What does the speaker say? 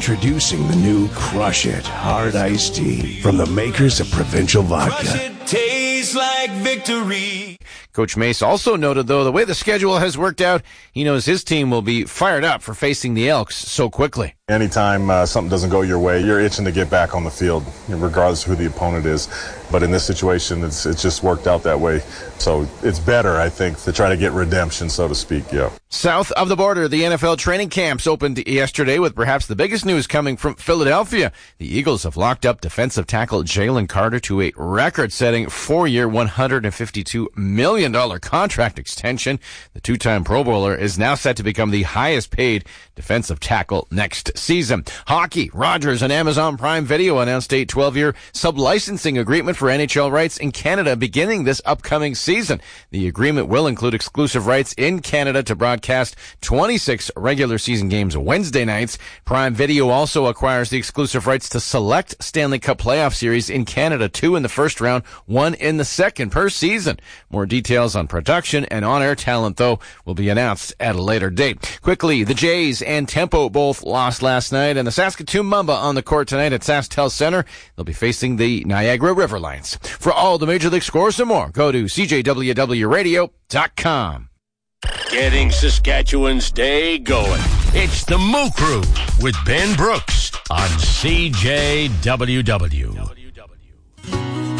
Introducing the new Crush It Hard Iced Tea from the makers of Provincial Vodka. Crush it, tastes like victory. Coach Mace also noted, though, the way the schedule has worked out, he knows his team will be fired up for facing the Elks so quickly. Anytime something doesn't go your way, you're itching to get back on the field, regardless of who the opponent is. But in this situation, it's just worked out that way. So it's better, I think, to try to get redemption, so to speak, yeah. South of the border, the NFL training camps opened yesterday with perhaps the biggest news coming from Philadelphia. The Eagles have locked up defensive tackle Jalen Carter to a record-setting 4-year, $152 million contract extension. The two-time Pro Bowler is now set to become the highest-paid defensive tackle next season. Hockey, Rogers and Amazon Prime Video announced a 12-year sub-licensing agreement for NHL rights in Canada beginning this upcoming season. The agreement will include exclusive rights in Canada to broadcast 26 regular season games Wednesday nights. Prime Video also acquires the exclusive rights to select Stanley Cup playoff series in Canada, 2 in the first round, 1 in the second per season. More details on production and on-air talent, though, will be announced at a later date. Quickly, the Jays and Tempo both lost last night, and the Saskatoon Mamba on the court tonight at SaskTel Center. They'll be facing the Niagara River Lions. For all the Major League scores and more, go to CJWWRadio.com. Getting Saskatchewan's day going. It's the Moo Crew with Ben Brooks on CJWW.